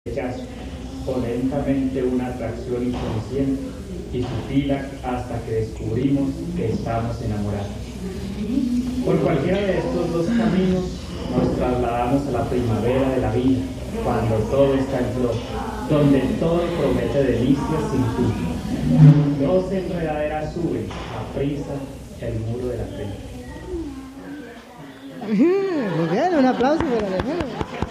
rechazo, o lentamente una atracción inconsciente y sutil hasta que descubrimos que estamos enamorados. Por cualquiera de estos dos caminos nos trasladamos a la primavera de la vida, cuando todo está en flor, donde todo promete delicias sin fin. Dos enredaderas suben a prisa el muro de la pena. Muy bien, un aplauso para el hermano.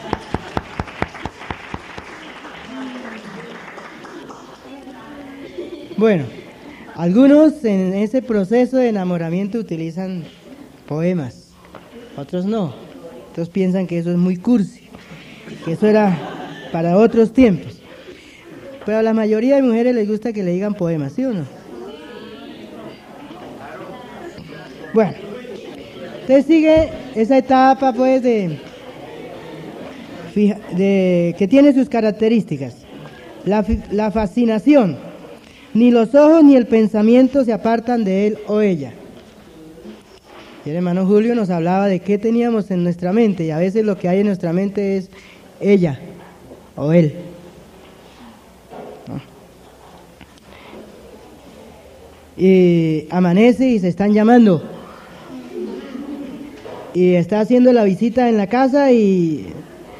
Bueno, algunos en ese proceso de enamoramiento utilizan poemas, otros no. Otros piensan que eso es muy cursi, que eso era para otros tiempos. Pero a la mayoría de mujeres les gusta que le digan poemas, ¿sí o no? Bueno, entonces sigue esa etapa pues de que tiene sus características. La fascinación. Ni los ojos ni el pensamiento se apartan de él o ella. Y el hermano Julio nos hablaba de qué teníamos en nuestra mente, y a veces lo que hay en nuestra mente es ella o él. ¿No? Y amanece y se están llamando. Y está haciendo la visita en la casa y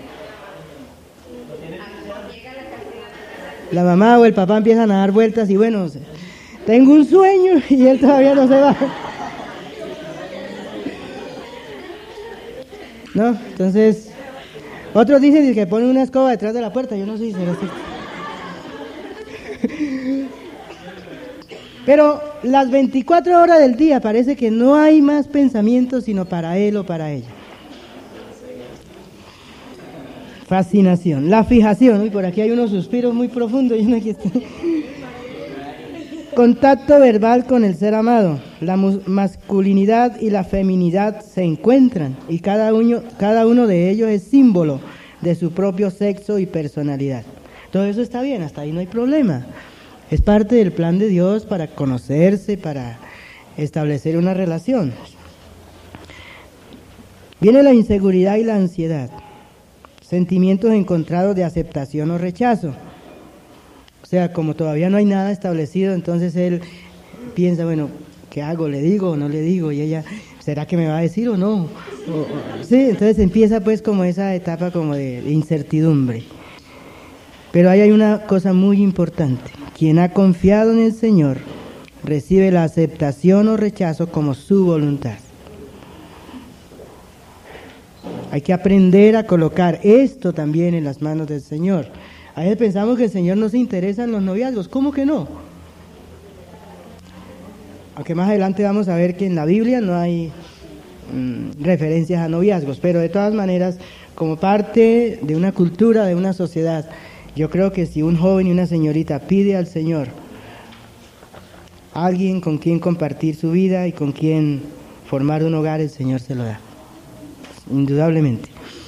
la mamá o el papá empiezan a dar vueltas y bueno, tengo un sueño y él todavía no se va. ¿No? Entonces, otros dicen que ponen una escoba detrás de la puerta, yo no sé si será cierto. Pero las 24 horas del día parece que no hay más pensamientos sino para él o para ella. Fascinación, la fijación, y por aquí hay unos suspiros muy profundos y uno aquí está. Contacto verbal con el ser amado. La masculinidad y la feminidad se encuentran y cada uno de ellos es símbolo de su propio sexo y personalidad. Todo eso está bien, hasta ahí no hay problema. Es parte del plan de Dios para conocerse, para establecer una relación. Viene la inseguridad y la ansiedad. Sentimientos encontrados de aceptación o rechazo. O sea, como todavía no hay nada establecido, entonces él piensa, bueno, ¿qué hago? ¿Le digo o no le digo? Y ella, ¿será que me va a decir o no? Sí, entonces empieza pues como esa etapa como de incertidumbre. Pero ahí hay una cosa muy importante. Quien ha confiado en el Señor recibe la aceptación o rechazo como su voluntad. Hay que aprender a colocar esto también en las manos del Señor. A veces pensamos que el Señor no se interesa en los noviazgos. ¿Cómo que no? Aunque más adelante vamos a ver que en la Biblia no hay referencias a noviazgos, pero de todas maneras, como parte de una cultura, de una sociedad, yo creo que si un joven y una señorita pide al Señor alguien con quien compartir su vida y con quien formar un hogar, el Señor se lo da. Indudablemente.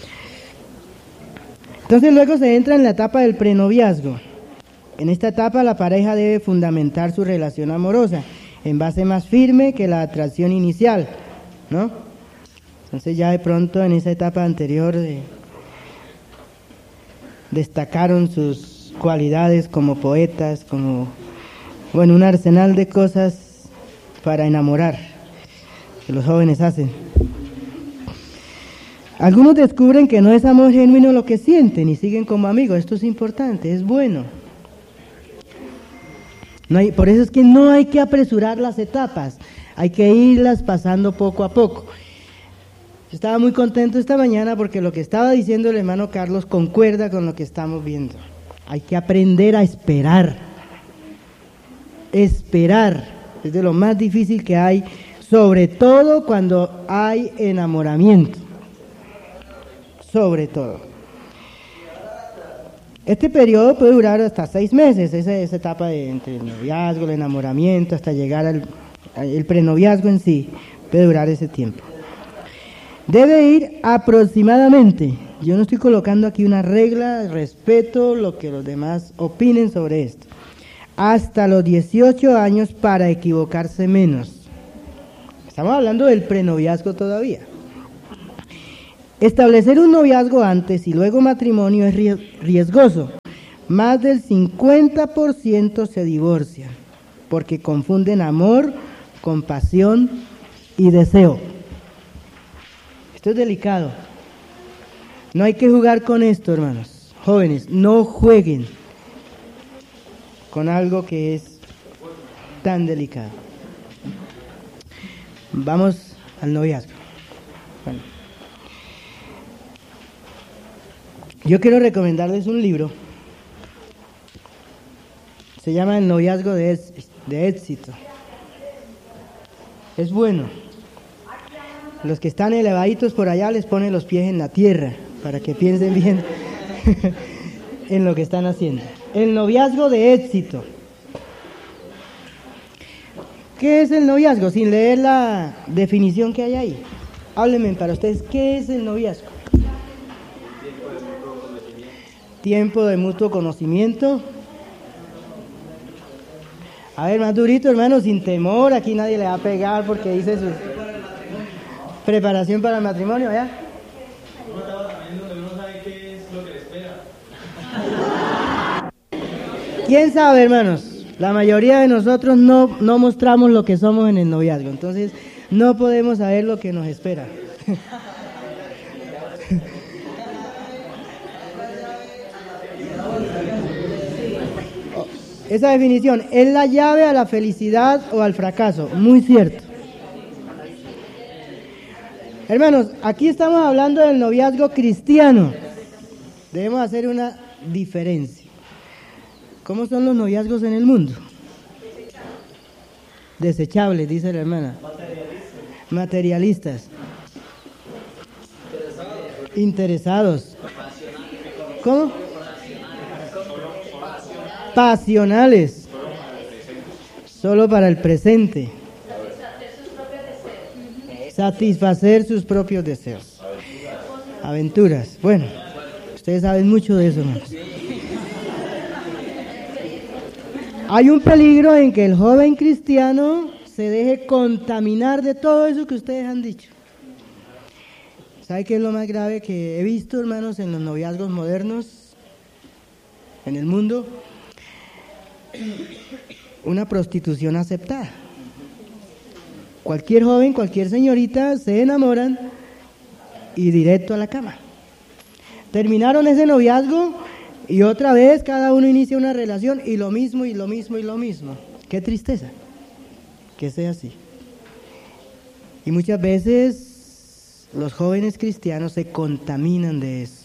Entonces luego se entra en la etapa del prenoviazgo. En esta etapa la pareja debe fundamentar su relación amorosa en base más firme que la atracción inicial, ¿no? Entonces ya de pronto en esa etapa anterior destacaron sus cualidades como poetas, como, bueno, un arsenal de cosas para enamorar que los jóvenes hacen. Algunos descubren que no es amor genuino lo que sienten y siguen como amigos. Esto es importante, es bueno. Por eso es que no hay que apresurar las etapas, hay que irlas pasando poco a poco. Yo estaba muy contento esta mañana porque lo que estaba diciendo el hermano Carlos concuerda con lo que estamos viendo. Hay que aprender a esperar. Esperar es de lo más difícil que hay, sobre todo cuando hay enamoramiento. Sobre todo. Este periodo puede durar hasta 6 meses, esa etapa entre el noviazgo, el enamoramiento, hasta llegar al prenoviazgo en sí, puede durar ese tiempo. Debe ir aproximadamente, yo no estoy colocando aquí una regla, respeto lo que los demás opinen sobre esto, hasta los 18 años para equivocarse menos. Estamos hablando del prenoviazgo todavía. Establecer un noviazgo antes y luego matrimonio es riesgoso. Más del 50% se divorcian porque confunden amor con pasión y deseo. Esto es delicado. No hay que jugar con esto, hermanos. Jóvenes, no jueguen con algo que es tan delicado. Vamos al noviazgo. Bueno. Yo quiero recomendarles un libro. Se llama El noviazgo de éxito. Es bueno. Los que están elevaditos por allá les pone los pies en la tierra para que piensen bien en lo que están haciendo. El noviazgo de éxito. ¿Qué es el noviazgo? Sin leer la definición que hay ahí. Háblenme para ustedes, ¿qué es el noviazgo? Tiempo de mutuo conocimiento. A ver, más durito, hermano, sin temor. Aquí nadie le va a pegar porque dice su preparación para el matrimonio, ¿ya? ¿Quién sabe, hermanos? La mayoría de nosotros no mostramos lo que somos en el noviazgo, entonces no podemos saber lo que nos espera. Esa definición es la llave a la felicidad o al fracaso, muy cierto. Hermanos, aquí estamos hablando del noviazgo cristiano. Debemos hacer una diferencia. ¿Cómo son los noviazgos en el mundo? Desechables, dice la hermana. Materialistas. Interesados. ¿Cómo? Pasionales. Solo para el presente. Satisfacer sus propios deseos. Aventuras. Bueno, ustedes saben mucho de eso, hermanos. Hay un peligro en que el joven cristiano se deje contaminar de todo eso que ustedes han dicho. ¿Sabe qué es lo más grave que he visto, hermanos, en los noviazgos modernos en el mundo? Una prostitución aceptada. Cualquier joven, cualquier señorita se enamoran y directo a la cama. Terminaron ese noviazgo y otra vez cada uno inicia una relación y lo mismo, y lo mismo, y lo mismo. Qué tristeza que sea así. Y muchas veces los jóvenes cristianos se contaminan de eso.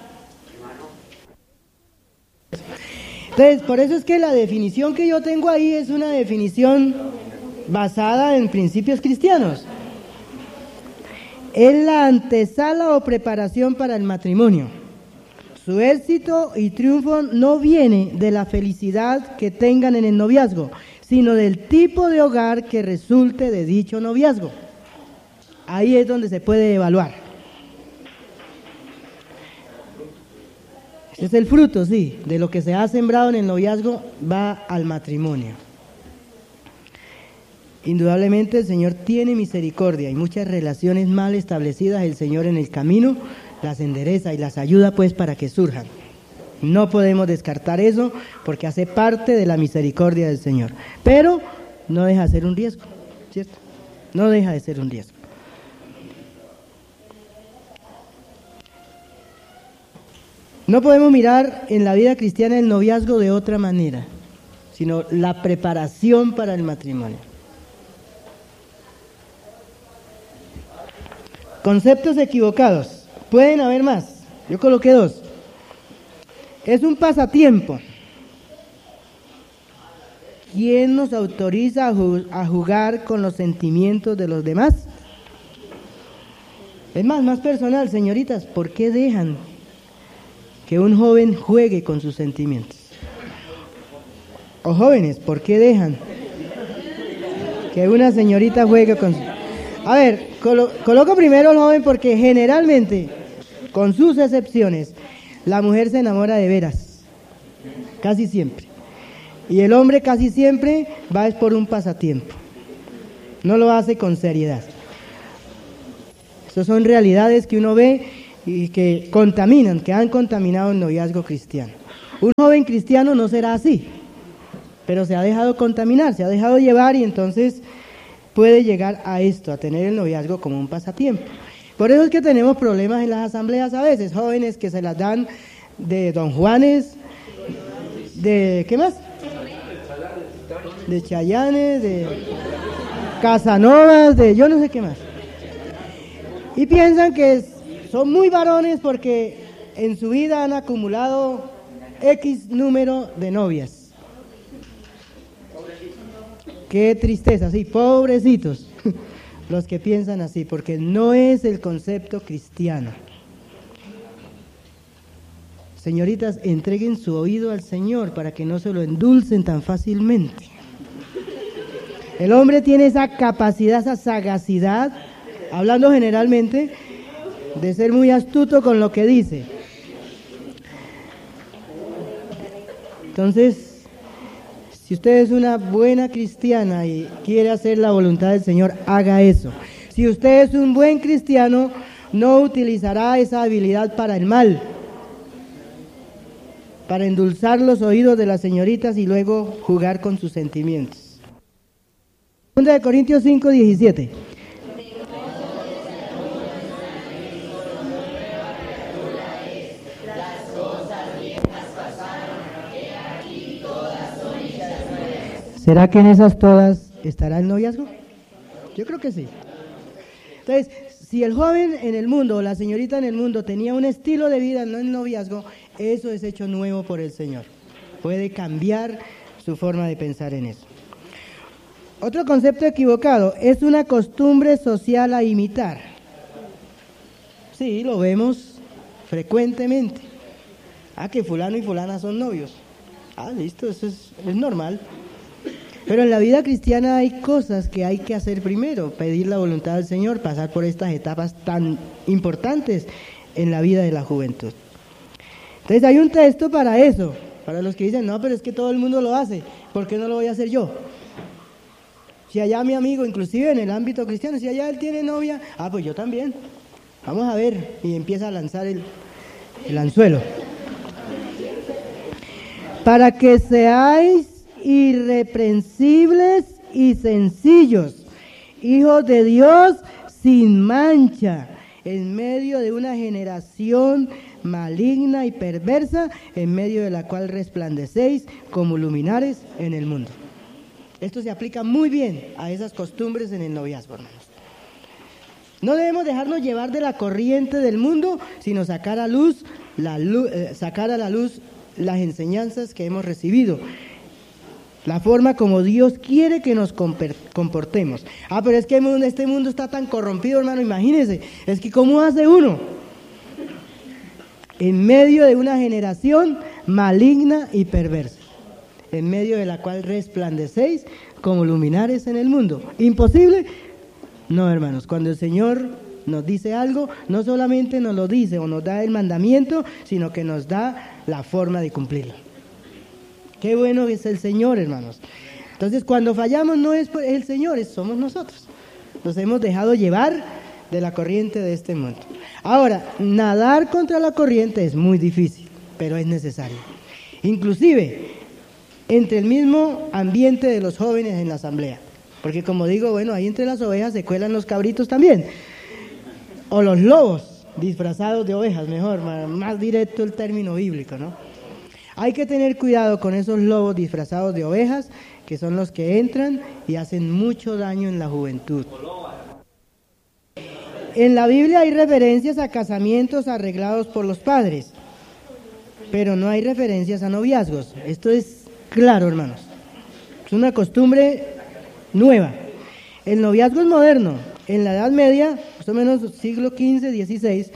Entonces, por eso es que la definición que yo tengo ahí es una definición basada en principios cristianos. Es la antesala o preparación para el matrimonio. Su éxito y triunfo no viene de la felicidad que tengan en el noviazgo, sino del tipo de hogar que resulte de dicho noviazgo. Ahí es donde se puede evaluar. Ese es el fruto, sí, de lo que se ha sembrado en el noviazgo va al matrimonio. Indudablemente el Señor tiene misericordia y muchas relaciones mal establecidas el Señor en el camino las endereza y las ayuda pues para que surjan. No podemos descartar eso porque hace parte de la misericordia del Señor. Pero no deja de ser un riesgo, ¿cierto? No deja de ser un riesgo. No podemos mirar en la vida cristiana el noviazgo de otra manera, sino la preparación para el matrimonio. Conceptos equivocados. Pueden haber más. Yo coloqué 2. Es un pasatiempo. ¿Quién nos autoriza a jugar con los sentimientos de los demás? Es más personal, señoritas, ¿por qué dejan que un joven juegue con sus sentimientos? O jóvenes, ¿por qué dejan que una señorita juegue con sus... A ver, coloco primero al joven porque generalmente, con sus excepciones, la mujer se enamora de veras, casi siempre. Y el hombre casi siempre va es por un pasatiempo, no lo hace con seriedad. Esas son realidades que uno ve y que contaminan, que han contaminado el noviazgo cristiano. Un joven cristiano no será así, pero se ha dejado contaminar, se ha dejado llevar y entonces puede llegar a esto, a tener el noviazgo como un pasatiempo. Por eso es que tenemos problemas en las asambleas a veces, jóvenes que se las dan de Don Juanes, de ¿qué más? De Chayanes, de Casanovas, de yo no sé qué más. Y piensan que son muy varones porque en su vida han acumulado X número de novias. Qué tristeza, sí, pobrecitos los que piensan así, porque no es el concepto cristiano. Señoritas, entreguen su oído al Señor para que no se lo endulcen tan fácilmente. El hombre tiene esa capacidad, esa sagacidad, hablando generalmente, de ser muy astuto con lo que dice. Entonces, si usted es una buena cristiana y quiere hacer la voluntad del Señor, haga eso. Si usted es un buen cristiano, no utilizará esa habilidad para el mal, para endulzar los oídos de las señoritas y luego jugar con sus sentimientos. 2 Corintios 5, 17. ¿Será que en esas todas estará el noviazgo? Yo creo que sí. Entonces, si el joven en el mundo o la señorita en el mundo tenía un estilo de vida, no el noviazgo, eso es hecho nuevo por el Señor. Puede cambiar su forma de pensar en eso. Otro concepto equivocado, es una costumbre social a imitar. Sí, lo vemos frecuentemente. Que fulano y fulana son novios. Listo, eso es normal. Pero en la vida cristiana hay cosas que hay que hacer primero, pedir la voluntad del Señor, pasar por estas etapas tan importantes en la vida de la juventud. Entonces hay un texto para eso, para los que dicen, no, pero es que todo el mundo lo hace, ¿por qué no lo voy a hacer yo? Si allá mi amigo, inclusive en el ámbito cristiano, si allá él tiene novia, pues yo también, vamos a ver, y empieza a lanzar el anzuelo. Para que seáis irreprensibles y sencillos, hijos de Dios sin mancha, en medio de una generación maligna y perversa, en medio de la cual resplandecéis como luminares en el mundo. Esto se aplica muy bien a esas costumbres en el noviazgo, hermanos. No debemos dejarnos llevar de la corriente del mundo, sino sacar a la luz las enseñanzas que hemos recibido. La forma como Dios quiere que nos comportemos. Pero es que este mundo está tan corrompido, hermano, imagínese. Es que ¿cómo hace uno? En medio de una generación maligna y perversa, en medio de la cual resplandecéis como luminares en el mundo. ¿Imposible? No, hermanos. Cuando el Señor nos dice algo, no solamente nos lo dice o nos da el mandamiento, sino que nos da la forma de cumplirlo. Qué bueno es el Señor, hermanos. Entonces, cuando fallamos no es el Señor, somos nosotros. Nos hemos dejado llevar de la corriente de este mundo. Ahora, nadar contra la corriente es muy difícil, pero es necesario. Inclusive, entre el mismo ambiente de los jóvenes en la asamblea. Porque como digo, ahí entre las ovejas se cuelan los cabritos también. O los lobos disfrazados de ovejas, mejor, más directo el término bíblico, ¿no? Hay que tener cuidado con esos lobos disfrazados de ovejas, que son los que entran y hacen mucho daño en la juventud. En la Biblia hay referencias a casamientos arreglados por los padres, pero no hay referencias a noviazgos. Esto es claro, hermanos. Es una costumbre nueva. El noviazgo es moderno. En la Edad Media, más o menos siglo XV, XVI,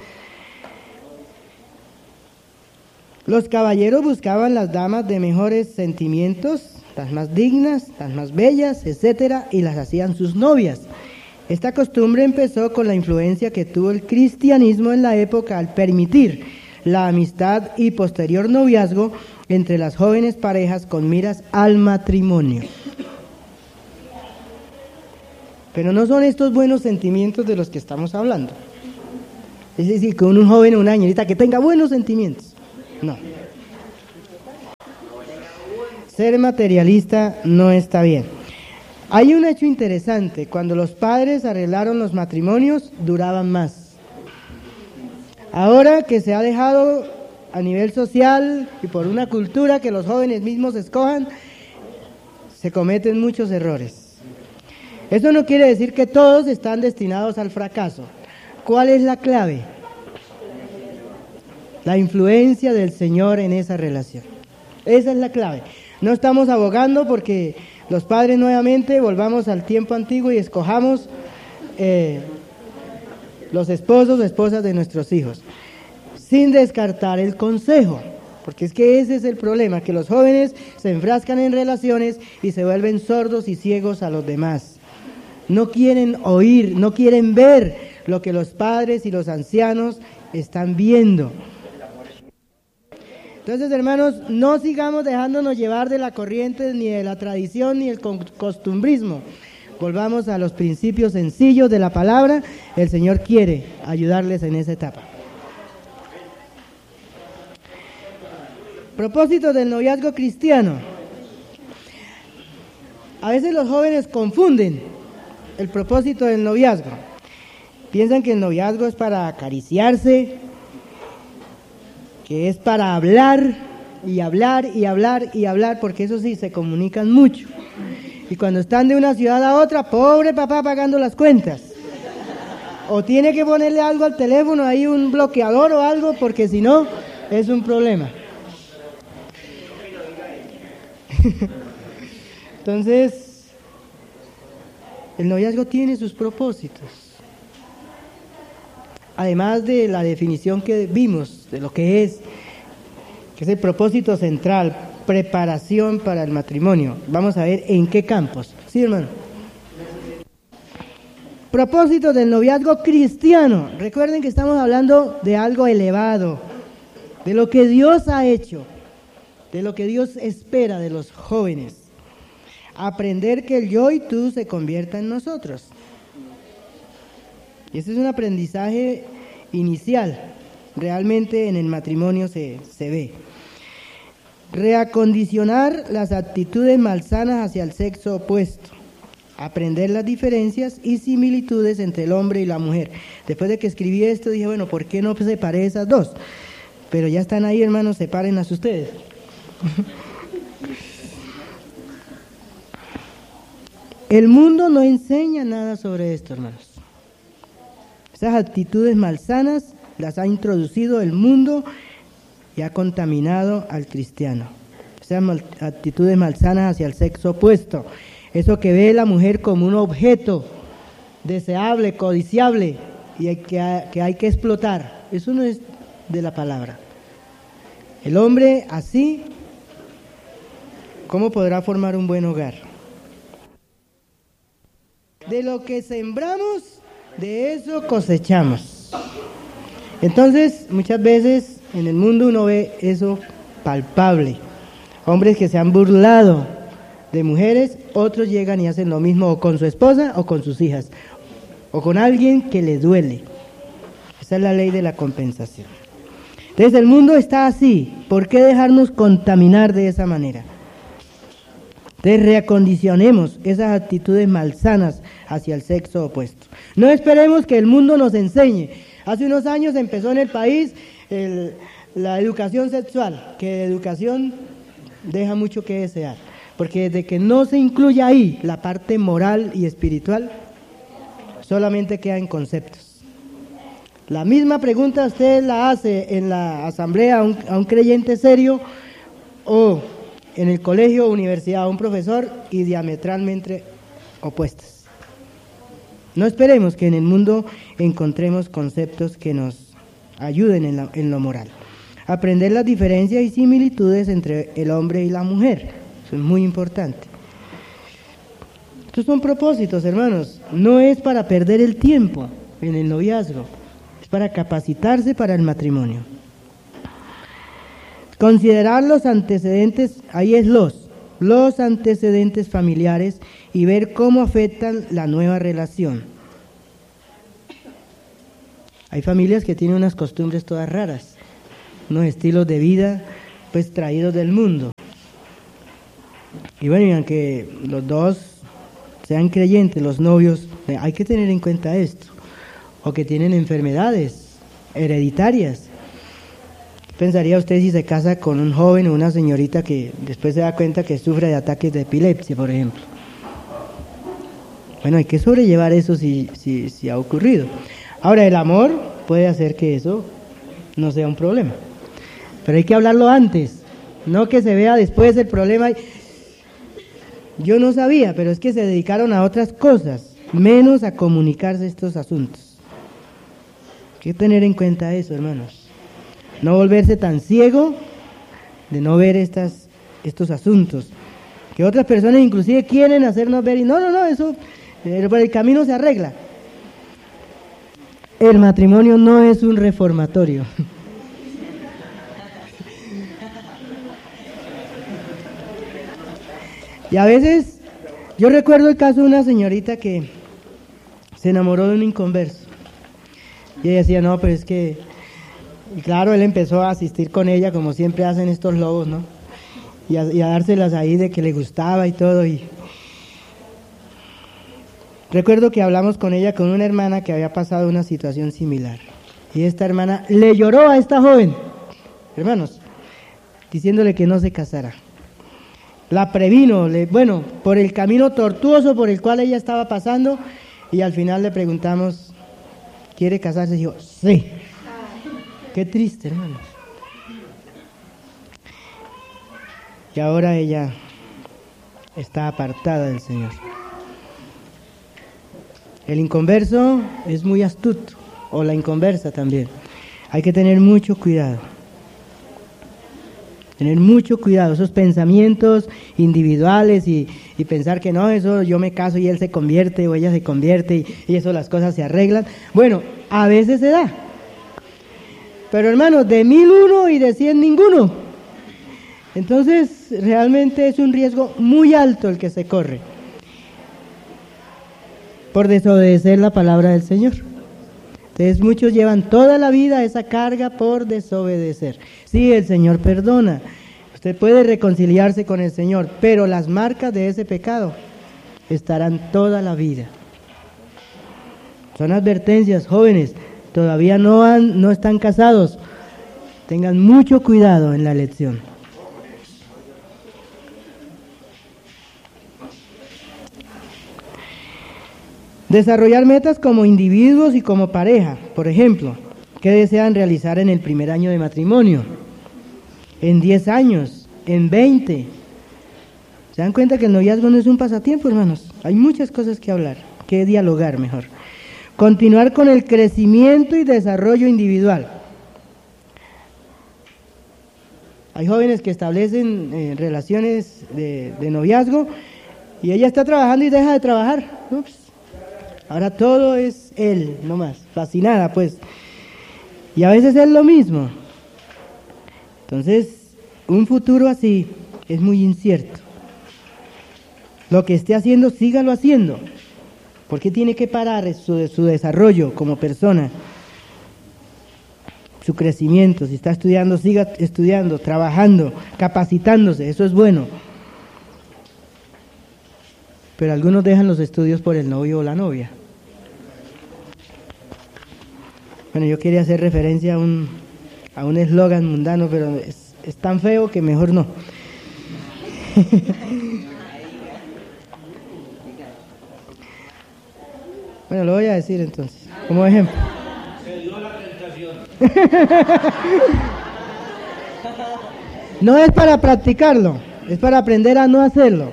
los caballeros buscaban las damas de mejores sentimientos, las más dignas, las más bellas, etcétera, y las hacían sus novias. Esta costumbre empezó con la influencia que tuvo el cristianismo en la época al permitir la amistad y posterior noviazgo entre las jóvenes parejas con miras al matrimonio. Pero no son estos buenos sentimientos de los que estamos hablando. Es decir, con un joven o una señorita que tenga buenos sentimientos. No. Ser materialista no está bien. Hay un hecho interesante. Cuando los padres arreglaron los matrimonios, duraban más. Ahora que se ha dejado a nivel social y por una cultura que los jóvenes mismos escojan, se cometen muchos errores. Eso no quiere decir que todos están destinados al fracaso. ¿Cuál es la clave? La influencia del Señor en esa relación. Esa es la clave. No estamos abogando porque los padres nuevamente volvamos al tiempo antiguo y escojamos los esposos o esposas de nuestros hijos, sin descartar el consejo, porque es que ese es el problema, que los jóvenes se enfrascan en relaciones y se vuelven sordos y ciegos a los demás. No quieren oír, no quieren ver lo que los padres y los ancianos están viendo. Entonces, hermanos, no sigamos dejándonos llevar de la corriente, ni de la tradición, ni del costumbrismo. Volvamos a los principios sencillos de la palabra. El Señor quiere ayudarles en esa etapa. Propósito del noviazgo cristiano. A veces los jóvenes confunden el propósito del noviazgo. Piensan que el noviazgo es para acariciarse, que es para hablar y hablar y hablar y hablar, porque eso sí, se comunican mucho. Y cuando están de una ciudad a otra, pobre papá pagando las cuentas. O tiene que ponerle algo al teléfono, ahí un bloqueador o algo, porque si no, es un problema. Entonces, el noviazgo tiene sus propósitos. Además de la definición que vimos de lo que es el propósito central, preparación para el matrimonio. Vamos a ver en qué campos. Sí, hermano. Propósito del noviazgo cristiano. Recuerden que estamos hablando de algo elevado, de lo que Dios ha hecho, de lo que Dios espera de los jóvenes. Aprender que el yo y tú se convierta en nosotros. Y ese es un aprendizaje inicial. Realmente en el matrimonio se ve. Reacondicionar las actitudes malsanas hacia el sexo opuesto. Aprender las diferencias y similitudes entre el hombre y la mujer. Después de que escribí esto dije, bueno, ¿por qué no separé esas dos? Pero ya están ahí, hermanos, sepárenlas ustedes. El mundo no enseña nada sobre esto, hermanos. Esas actitudes malsanas las ha introducido el mundo y ha contaminado al cristiano. Esas actitudes malsanas hacia el sexo opuesto. Eso que ve a la mujer como un objeto deseable, codiciable y que hay que explotar. Eso no es de la palabra. El hombre así, ¿cómo podrá formar un buen hogar? De lo que sembramos, de eso cosechamos. Entonces, muchas veces en el mundo uno ve eso palpable. Hombres que se han burlado de mujeres, otros llegan y hacen lo mismo o con su esposa o con sus hijas, o con alguien que les duele. Esa es la ley de la compensación. Entonces el mundo está así, ¿por qué dejarnos contaminar de esa manera? Entonces reacondicionemos esas actitudes malsanas hacia el sexo opuesto. No esperemos que el mundo nos enseñe. Hace unos años empezó en el país la educación sexual, que educación deja mucho que desear, porque desde que no se incluye ahí la parte moral y espiritual, solamente queda en conceptos. La misma pregunta usted la hace en la asamblea a un creyente serio o en el colegio o universidad a un profesor y diametralmente opuestas. No esperemos que en el mundo encontremos conceptos que nos ayuden en lo moral. Aprender las diferencias y similitudes entre el hombre y la mujer. Eso es muy importante. Estos son propósitos, hermanos. No es para perder el tiempo en el noviazgo. Es para capacitarse para el matrimonio. Considerar los antecedentes, ahí es los antecedentes familiares y ver cómo afectan la nueva relación. Hay familias que tienen unas costumbres todas raras, unos estilos de vida pues traídos del mundo. Y bueno, y aunque los dos sean creyentes, los novios, hay que tener en cuenta esto. O que tienen enfermedades hereditarias. ¿Qué pensaría usted si se casa con un joven o una señorita que después se da cuenta que sufre de ataques de epilepsia, por ejemplo? Bueno, hay que sobrellevar eso si ha ocurrido. Ahora, el amor puede hacer que eso no sea un problema. Pero hay que hablarlo antes, no que se vea después el problema. Yo no sabía, pero es que se dedicaron a otras cosas, menos a comunicarse estos asuntos. Hay que tener en cuenta eso, hermanos. No volverse tan ciego de no ver estos asuntos. Que otras personas inclusive quieren hacernos ver y no, eso por el camino se arregla. El matrimonio no es un reformatorio. Y a veces, yo recuerdo el caso de una señorita que se enamoró de un inconverso. Y ella decía, no, pero es que... Y claro, él empezó a asistir con ella, como siempre hacen estos lobos, ¿no? Y a dárselas ahí de que le gustaba y todo. Y recuerdo que hablamos con ella, con una hermana que había pasado una situación similar. Y esta hermana le lloró a esta joven, hermanos, diciéndole que no se casara. La previno, por el camino tortuoso por el cual ella estaba pasando, y al final le preguntamos, ¿quiere casarse? Y dijo, sí. Qué triste, hermanos. Y ahora ella está apartada del Señor. El inconverso es muy astuto, o la inconversa también. Hay que tener mucho cuidado. Tener mucho cuidado, esos pensamientos individuales y pensar que no, eso yo me caso y él se convierte o ella se convierte y eso las cosas se arreglan. Bueno, a veces se da. Pero hermanos, de 1001 y de 100 ninguno. Entonces, realmente es un riesgo muy alto el que se corre por desobedecer la palabra del Señor. Entonces, muchos llevan toda la vida esa carga por desobedecer. Sí, el Señor perdona. Usted puede reconciliarse con el Señor, pero las marcas de ese pecado estarán toda la vida. Son advertencias, jóvenes. Todavía no están casados, tengan mucho cuidado en la elección. Desarrollar metas como individuos y como pareja, por ejemplo, ¿qué desean realizar en el primer año de matrimonio? En 10 años, en 20. ¿Se dan cuenta que el noviazgo no es un pasatiempo, hermanos? Hay muchas cosas que hablar, que dialogar mejor. Continuar con el crecimiento y desarrollo individual. Hay jóvenes que establecen relaciones de noviazgo y ella está trabajando y deja de trabajar. Ups. Ahora todo es él, nomás, fascinada pues. Y a veces es lo mismo. Entonces, un futuro así es muy incierto. Lo que esté haciendo, sígalo haciendo. ¿Por qué tiene que parar su desarrollo como persona? Su crecimiento. Si está estudiando, siga estudiando, trabajando, capacitándose. Eso es bueno. Pero algunos dejan los estudios por el novio o la novia. Bueno, yo quería hacer referencia a un eslogan mundano, pero es tan feo que mejor no. Bueno, lo voy a decir entonces, como ejemplo. Se dio la tentación. No es para practicarlo, es para aprender a no hacerlo.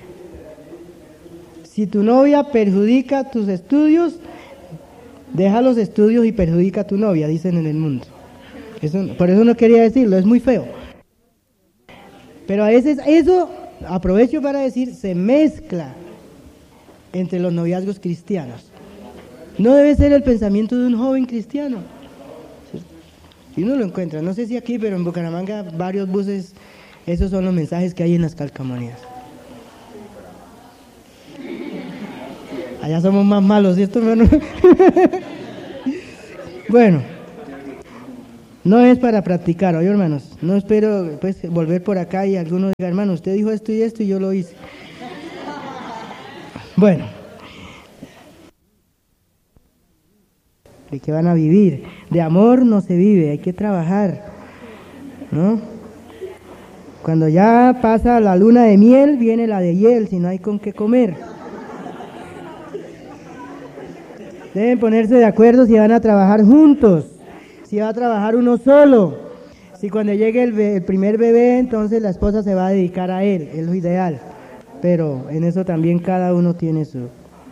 Si tu novia perjudica tus estudios, deja los estudios y perjudica a tu novia, dicen en el mundo. Por eso no quería decirlo, es muy feo. Pero a veces eso, aprovecho para decir, se mezcla entre los noviazgos cristianos. No debe ser el pensamiento de un joven cristiano. Si uno lo encuentra, no sé si aquí, pero en Bucaramanga, varios buses, esos son los mensajes que hay en las calcamonías. Allá somos más malos, ¿cierto, hermano? Bueno, no es para practicar, oye hermanos, no espero pues volver por acá y alguno diga, hermano, usted dijo esto y yo lo hice. Bueno, ¿de qué van a vivir? De amor no se vive, hay que trabajar, ¿no? Cuando ya pasa la luna de miel, viene la de hiel, si no hay con qué comer. Deben ponerse de acuerdo si van a trabajar juntos, si va a trabajar uno solo. Si cuando llegue el primer bebé, entonces la esposa se va a dedicar a él, es lo ideal. Pero en eso también cada uno tiene su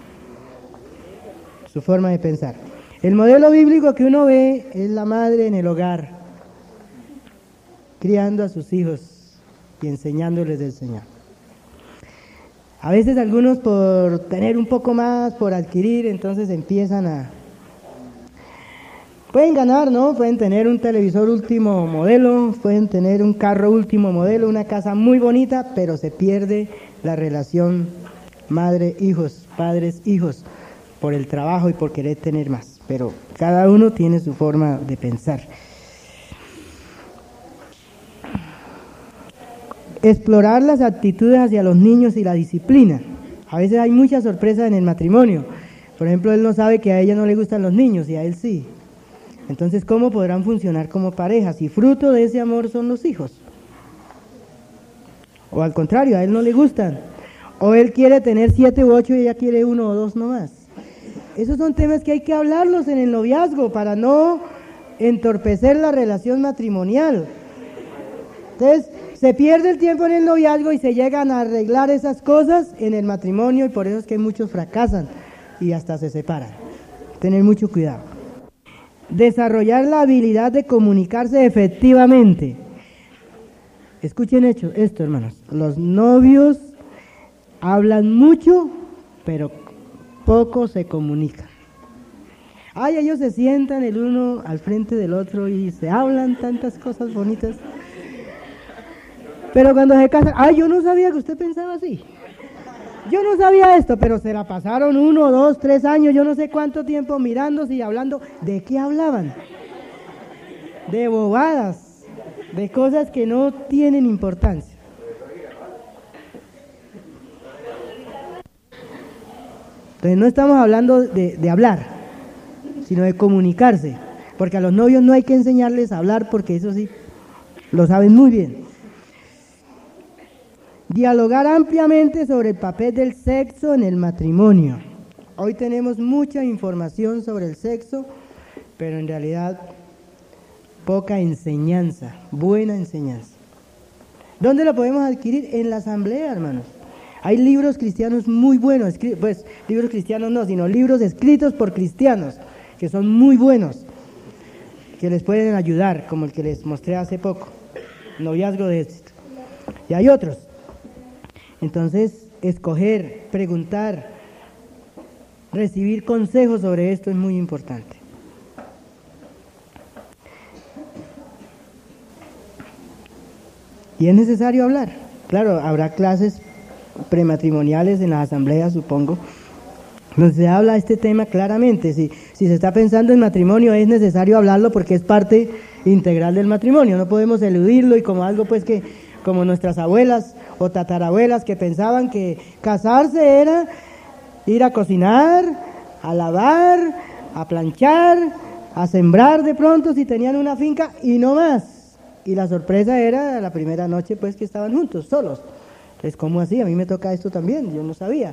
forma de pensar. El modelo bíblico que uno ve es la madre en el hogar, criando a sus hijos y enseñándoles del Señor. A veces algunos por tener un poco más, por adquirir, entonces empiezan pueden ganar, ¿no? Pueden tener un televisor último modelo, pueden tener un carro último modelo, una casa muy bonita, pero se pierde la relación madre-hijos, padres-hijos, por el trabajo y por querer tener más. Pero cada uno tiene su forma de pensar. Explorar las actitudes hacia los niños y la disciplina. A veces hay muchas sorpresas en el matrimonio. Por ejemplo, él no sabe que a ella no le gustan los niños y a él sí. Entonces, ¿cómo podrán funcionar como pareja si fruto de ese amor son los hijos? O al contrario, a él no le gustan. O él quiere tener 7 u 8 y ella quiere 1 o 2 nomás. Esos son temas que hay que hablarlos en el noviazgo para no entorpecer la relación matrimonial. Entonces, se pierde el tiempo en el noviazgo y se llegan a arreglar esas cosas en el matrimonio y por eso es que muchos fracasan y hasta se separan. Tener mucho cuidado. Desarrollar la habilidad de comunicarse efectivamente. Escuchen esto, hermanos. Los novios hablan mucho, pero poco se comunican. Ellos se sientan el uno al frente del otro y se hablan tantas cosas bonitas. Pero cuando se casan, yo no sabía que usted pensaba así. Yo no sabía esto, pero se la pasaron 1, 2, 3 años, yo no sé cuánto tiempo mirándose y hablando. ¿De qué hablaban? De bobadas, de cosas que no tienen importancia. Entonces no estamos hablando de hablar, sino de comunicarse, porque a los novios no hay que enseñarles a hablar, porque eso sí, lo saben muy bien. Dialogar ampliamente sobre el papel del sexo en el matrimonio. Hoy tenemos mucha información sobre el sexo, pero en realidad poca enseñanza, buena enseñanza. ¿Dónde lo podemos adquirir? En la asamblea, hermanos. Hay libros cristianos muy buenos, pues libros cristianos no, sino libros escritos por cristianos, que son muy buenos, que les pueden ayudar, como el que les mostré hace poco, Noviazgo de Éxito. Y hay otros. Entonces, escoger, preguntar, recibir consejos sobre esto es muy importante. Y es necesario hablar. Claro, habrá clases prematrimoniales en las asambleas, supongo, donde se habla este tema claramente. Si se está pensando en matrimonio, es necesario hablarlo porque es parte integral del matrimonio. No podemos eludirlo y como algo pues que, como nuestras abuelas o tatarabuelas que pensaban que casarse era ir a cocinar, a lavar, a planchar, a sembrar de pronto si tenían una finca y no más. Y la sorpresa era la primera noche pues que estaban juntos, solos. Entonces, ¿cómo así? A mí me toca esto también, yo no sabía.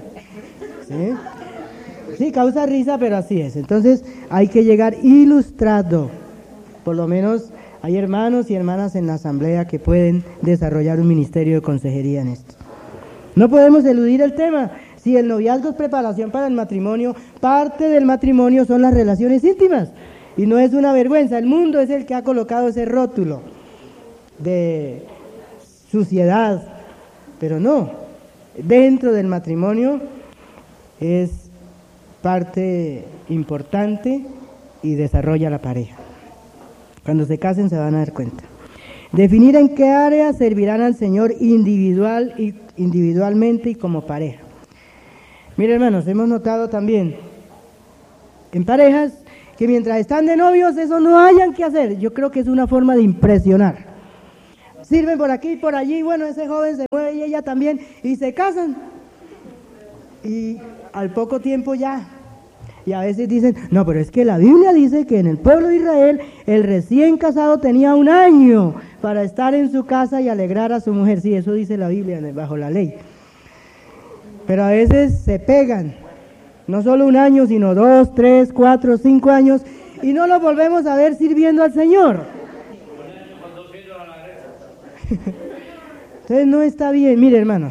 Sí, causa risa, pero así es. Entonces, hay que llegar ilustrado. Por lo menos hay hermanos y hermanas en la asamblea que pueden desarrollar un ministerio de consejería en esto. No podemos eludir el tema. Si el noviazgo es preparación para el matrimonio, parte del matrimonio son las relaciones íntimas. Y no es una vergüenza. El mundo es el que ha colocado ese rótulo de suciedad. Pero no, dentro del matrimonio es parte importante y desarrolla la pareja. Cuando se casen se van a dar cuenta. Definir en qué áreas servirán al Señor individualmente y como pareja. Miren, hermanos, hemos notado también en parejas que mientras están de novios eso no hayan que hacer. Yo creo que es una forma de impresionar. Sirven por aquí y por allí, bueno, ese joven se mueve y ella también, y se casan. Y al poco tiempo ya. Y a veces dicen, no, pero es que la Biblia dice que en el pueblo de Israel el recién casado tenía 1 año para estar en su casa y alegrar a su mujer. Sí, eso dice la Biblia bajo la ley. Pero a veces se pegan, no solo 1 año, sino 2, 3, 4, 5 años, y no los volvemos a ver sirviendo al Señor. Entonces no está bien. Mire, hermanos,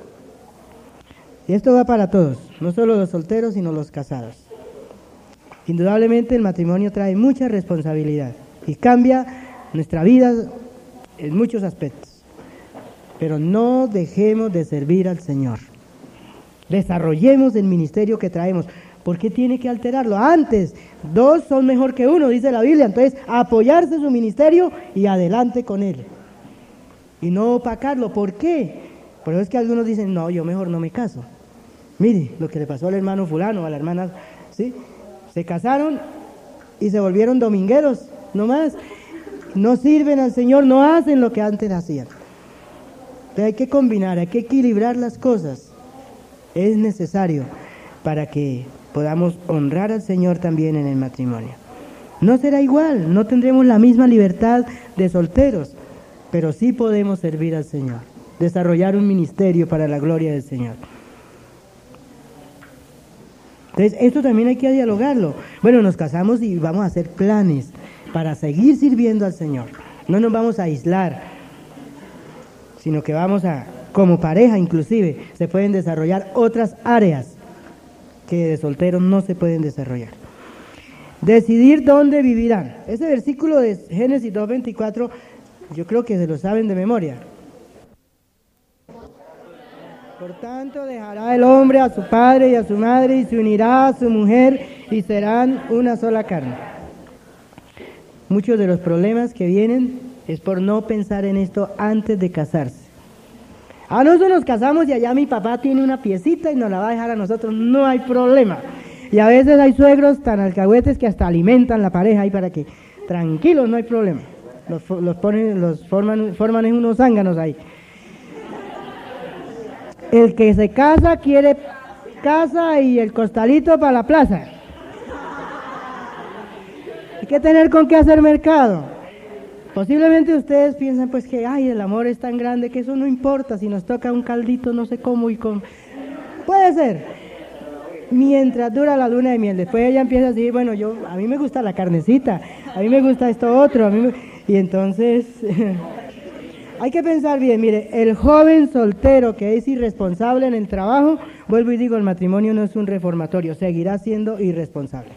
y esto va para todos, no solo los solteros, sino los casados. Indudablemente el matrimonio trae mucha responsabilidad y cambia nuestra vida en muchos aspectos. Pero no dejemos de servir al Señor. Desarrollemos el ministerio que traemos. ¿Por qué tiene que alterarlo? Antes, 2 son mejor que 1, dice la Biblia. Entonces, apoyarse en su ministerio y adelante con él. Y no opacarlo. ¿Por qué? Por eso es que algunos dicen, no, yo mejor no me caso. Mire, lo que le pasó al hermano fulano, a la hermana, ¿sí? Se casaron y se volvieron domingueros, no más. No sirven al Señor, no hacen lo que antes hacían. Entonces hay que combinar, hay que equilibrar las cosas. Es necesario para que podamos honrar al Señor también en el matrimonio. No será igual, no tendremos la misma libertad de solteros, pero sí podemos servir al Señor, desarrollar un ministerio para la gloria del Señor. Entonces, esto también hay que dialogarlo. Bueno, nos casamos y vamos a hacer planes para seguir sirviendo al Señor. No nos vamos a aislar, sino que vamos a, como pareja inclusive, se pueden desarrollar otras áreas que de solteros no se pueden desarrollar. Decidir dónde vivirán. Ese versículo de Génesis 2:24, yo creo que se lo saben de memoria. Por tanto, dejará el hombre a su padre y a su madre y se unirá a su mujer y serán una sola carne. Muchos de los problemas que vienen es por no pensar en esto antes de casarse. A nosotros nos casamos y allá mi papá tiene una piecita y nos la va a dejar a nosotros, no hay problema. Y a veces hay suegros tan alcahuetes que hasta alimentan la pareja ahí para que tranquilos, no hay problema. Forman en unos zánganos ahí. El que se casa quiere casa y el costalito para la plaza. Hay que tener con qué hacer mercado. Posiblemente ustedes piensan pues que ay, el amor es tan grande que eso no importa, si nos toca un caldito no sé cómo y con... Puede ser, mientras dura la luna de miel. Después ella empieza a decir, bueno, a mí me gusta la carnecita, a mí me gusta esto otro, y entonces... Hay que pensar bien, mire, el joven soltero que es irresponsable en el trabajo, vuelvo y digo, el matrimonio no es un reformatorio, seguirá siendo irresponsable.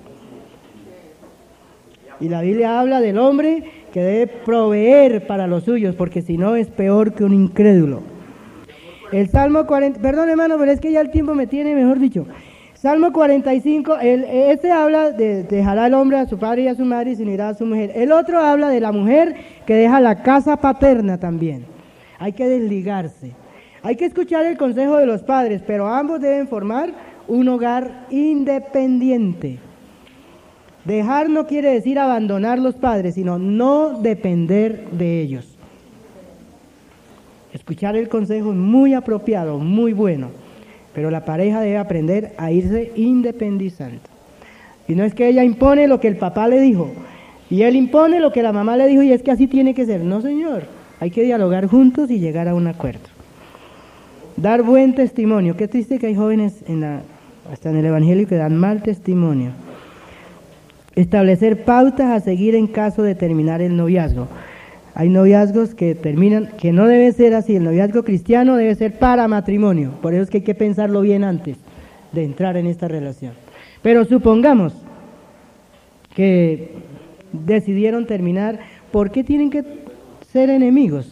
Y la Biblia habla del hombre que debe proveer para los suyos, porque si no es peor que un incrédulo. El Salmo 40, perdón hermano, pero es que ya el tiempo me tiene, mejor dicho. Salmo 45, este habla de dejará el hombre a su padre y a su madre y se unirá a su mujer. El otro habla de la mujer que deja la casa paterna también. Hay que desligarse. Hay que escuchar el consejo de los padres, pero ambos deben formar un hogar independiente. Dejar no quiere decir abandonar los padres, sino no depender de ellos. Escuchar el consejo es muy apropiado, muy bueno. Pero la pareja debe aprender a irse independizando. Y no es que ella impone lo que el papá le dijo, y él impone lo que la mamá le dijo, y es que así tiene que ser. No, señor, hay que dialogar juntos y llegar a un acuerdo. Dar buen testimonio. Qué triste que hay jóvenes hasta en el Evangelio que dan mal testimonio. Establecer pautas a seguir en caso de terminar el noviazgo. Hay noviazgos que terminan, que no debe ser así. El noviazgo cristiano debe ser para matrimonio. Por eso es que hay que pensarlo bien antes de entrar en esta relación. Pero supongamos que decidieron terminar, ¿por qué tienen que ser enemigos?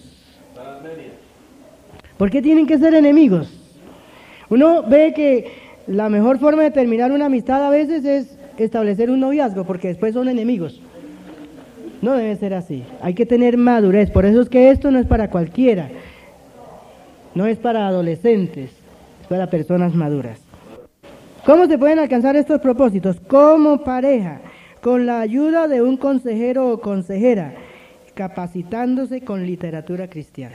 ¿Por qué tienen que ser enemigos? Uno ve que la mejor forma de terminar una amistad a veces es establecer un noviazgo, porque después son enemigos. No debe ser así, hay que tener madurez, por eso es que esto no es para cualquiera, no es para adolescentes, es para personas maduras. ¿Cómo se pueden alcanzar estos propósitos? Como pareja, con la ayuda de un consejero o consejera, capacitándose con literatura cristiana.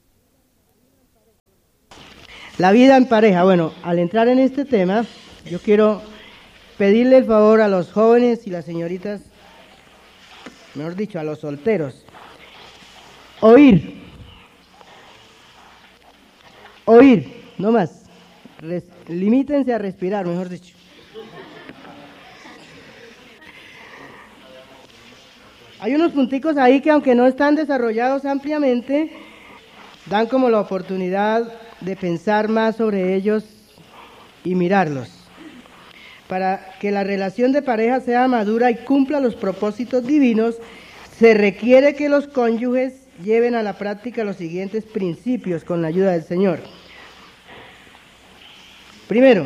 La vida en pareja. Bueno, al entrar en este tema, yo quiero pedirle el favor a los jóvenes y las señoritas, mejor dicho, a los solteros. Oír, no más. Limítense a respirar, mejor dicho. Hay unos punticos ahí que, aunque no están desarrollados ampliamente, dan como la oportunidad de pensar más sobre ellos y mirarlos. Para que la relación de pareja sea madura y cumpla los propósitos divinos, se requiere que los cónyuges lleven a la práctica los siguientes principios con la ayuda del Señor. Primero,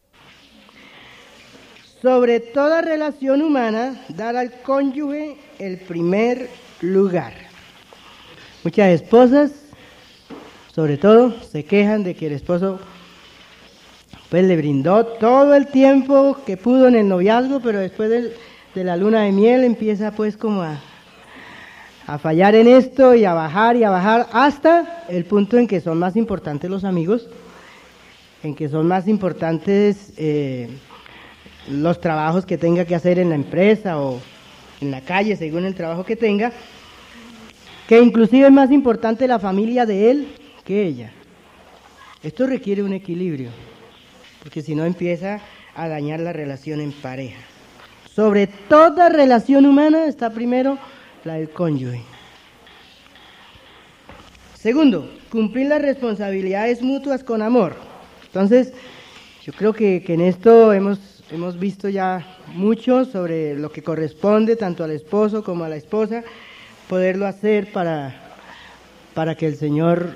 sobre toda relación humana, dar al cónyuge el primer lugar. Muchas esposas, sobre todo, se quejan de que el esposo pues le brindó todo el tiempo que pudo en el noviazgo, pero después de la luna de miel empieza pues como a fallar en esto y a bajar hasta el punto en que son más importantes los amigos, en que son más importantes los trabajos que tenga que hacer en la empresa o en la calle, según el trabajo que tenga, que inclusive es más importante la familia de él que ella. Esto requiere un equilibrio, porque si no empieza a dañar la relación en pareja. Sobre toda relación humana está primero la del cónyuge. Segundo, cumplir las responsabilidades mutuas con amor. Entonces, yo creo que en esto hemos visto ya mucho sobre lo que corresponde tanto al esposo como a la esposa, poderlo hacer para que el Señor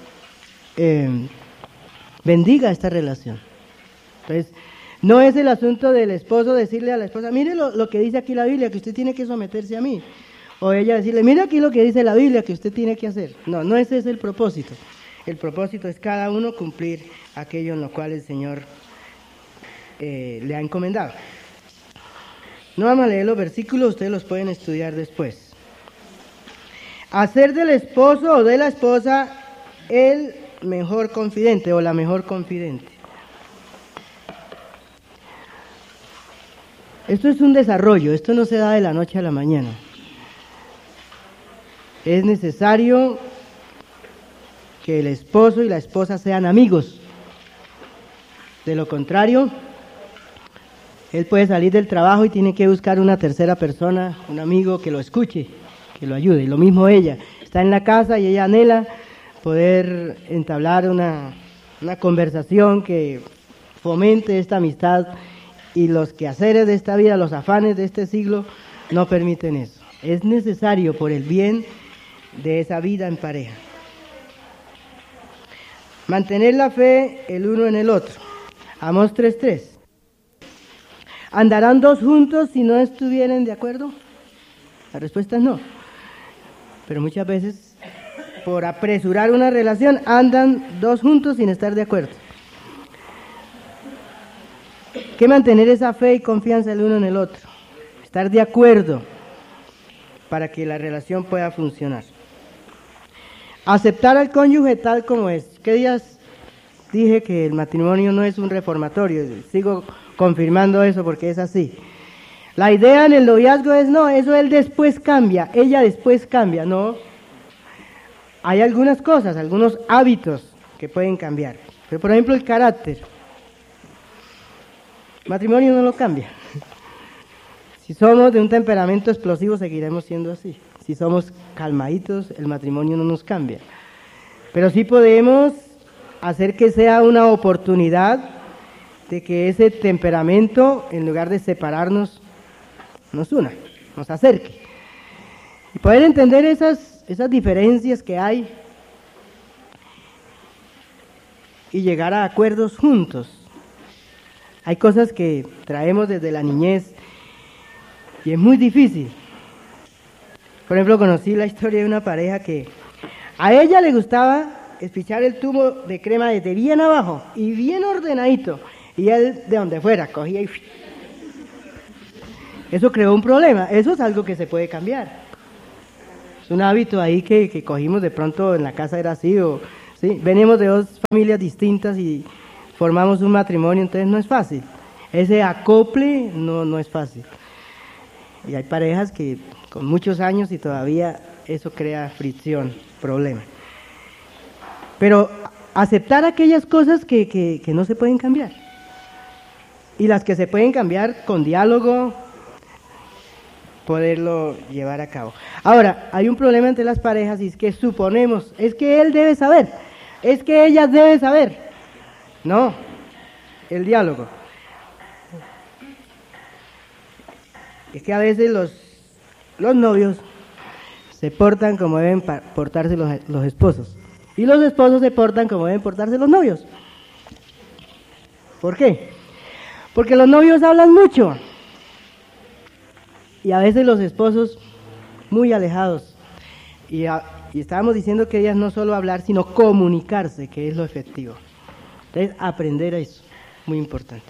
bendiga esta relación. Entonces, no es el asunto del esposo decirle a la esposa, mire lo que dice aquí la Biblia, que usted tiene que someterse a mí. O ella decirle, mire aquí lo que dice la Biblia, que usted tiene que hacer. No ese es el propósito. El propósito es cada uno cumplir aquello en lo cual el Señor le ha encomendado. No vamos a leer los versículos, ustedes los pueden estudiar después. Hacer del esposo o de la esposa el mejor confidente o la mejor confidente. Esto es un desarrollo, esto no se da de la noche a la mañana. Es necesario que el esposo y la esposa sean amigos. De lo contrario, él puede salir del trabajo y tiene que buscar una tercera persona, un amigo que lo escuche, que lo ayude. Y lo mismo ella, está en la casa y ella anhela poder entablar una conversación que fomente esta amistad, y los quehaceres de esta vida, los afanes de este siglo, no permiten eso. Es necesario por el bien de esa vida en pareja. Mantener la fe el uno en el otro. Amós 3:3. ¿Andarán dos juntos si no estuvieren de acuerdo? La respuesta es no. Pero muchas veces, por apresurar una relación, andan dos juntos sin estar de acuerdo. Hay que mantener esa fe y confianza el uno en el otro. Estar de acuerdo para que la relación pueda funcionar. Aceptar al cónyuge tal como es. ¿Qué días dije que el matrimonio no es un reformatorio? Sigo confirmando eso porque es así. La idea en el noviazgo es no, eso él después cambia, ella después cambia. No, hay algunas cosas, algunos hábitos que pueden cambiar. Pero por ejemplo el carácter. El matrimonio no lo cambia. Si somos de un temperamento explosivo, seguiremos siendo así. Si somos calmaditos, el matrimonio no nos cambia. Pero sí podemos hacer que sea una oportunidad de que ese temperamento, en lugar de separarnos, nos una, nos acerque. Y poder entender esas diferencias que hay y llegar a acuerdos juntos. Hay cosas que traemos desde la niñez y es muy difícil. Por ejemplo, conocí la historia de una pareja que a ella le gustaba espichar el tubo de crema desde bien abajo y bien ordenadito. Y él, de donde fuera, cogía y Eso creó un problema. Eso es algo que se puede cambiar. Es un hábito ahí que cogimos de pronto en la casa era así, o ¿sí? Venimos de dos familias distintas y formamos un matrimonio, entonces no es fácil. Ese acople no es fácil. Y hay parejas que con muchos años y todavía eso crea fricción, problema. Pero aceptar aquellas cosas que no se pueden cambiar. Y las que se pueden cambiar con diálogo, poderlo llevar a cabo. Ahora, hay un problema entre las parejas y es que suponemos, es que él debe saber, es que ella debe saber. No, el diálogo. Es que a veces los novios se portan como deben portarse los esposos. Y los esposos se portan como deben portarse los novios. ¿Por qué? Porque los novios hablan mucho. Y a veces los esposos muy alejados. Y estábamos diciendo que ellas no solo hablar, sino comunicarse, que es lo efectivo. Entonces, aprender a eso, muy importante.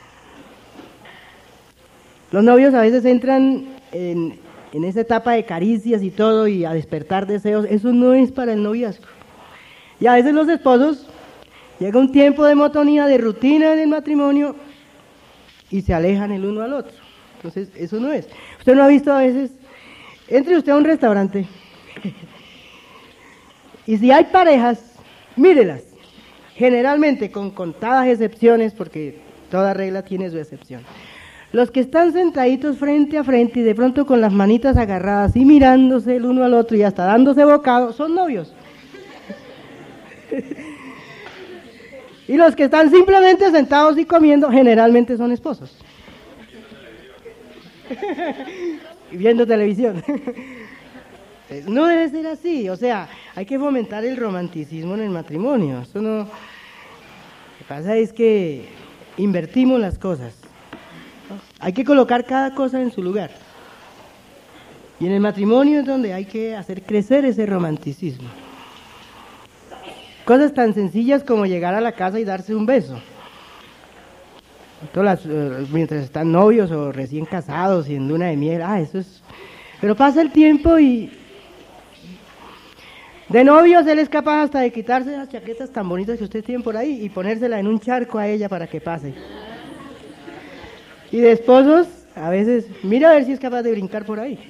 Los novios a veces entran en esa etapa de caricias y todo, y a despertar deseos. Eso no es para el noviazgo. Y a veces los esposos, llega un tiempo de monotonía, de rutina en el matrimonio, y se alejan el uno al otro. Entonces, eso no es. Usted no ha visto a veces, entre usted a un restaurante, y si hay parejas, mírelas, generalmente con contadas excepciones, porque toda regla tiene su excepción. Los que están sentaditos frente a frente y de pronto con las manitas agarradas y mirándose el uno al otro y hasta dándose bocado, son novios. Y los que están simplemente sentados y comiendo, generalmente son esposos. Y viendo televisión. No debe ser así, o sea, hay que fomentar el romanticismo en el matrimonio. Eso no. Lo que pasa es que invertimos las cosas. Hay que colocar cada cosa en su lugar. Y en el matrimonio es donde hay que hacer crecer ese romanticismo. Cosas tan sencillas como llegar a la casa y darse un beso. Mientras están novios o recién casados y en luna de miel, eso es. Pero pasa el tiempo y de novios él es capaz hasta de quitarse las chaquetas tan bonitas que ustedes tienen por ahí y ponérsela en un charco a ella para que pase. Y de esposos, a veces, mira a ver si es capaz de brincar por ahí.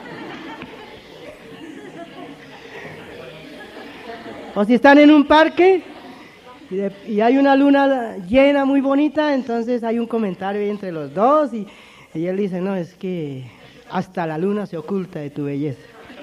O si están en un parque y hay una luna llena muy bonita, entonces hay un comentario ahí entre los dos y él dice, no, es que hasta la luna se oculta de tu belleza.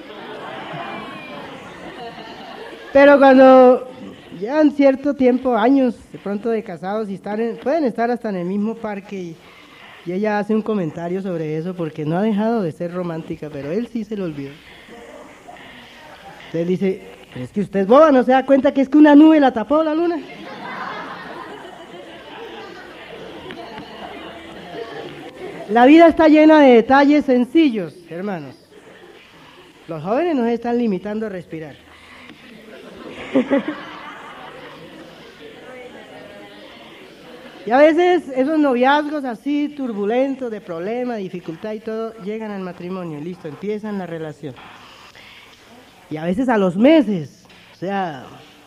Pero cuando llevan cierto tiempo, años de pronto de casados y pueden estar hasta en el mismo parque y ella hace un comentario sobre eso porque no ha dejado de ser romántica, pero él sí se lo olvidó. Entonces dice, pero es que usted es boba, ¿no se da cuenta que es que una nube la tapó la luna? La vida está llena de detalles sencillos, hermanos. Los jóvenes nos están limitando a respirar. Y a veces esos noviazgos así turbulentos, de problema, dificultad y todo, llegan al matrimonio, listo, empiezan la relación. Y a veces a los meses, o sea,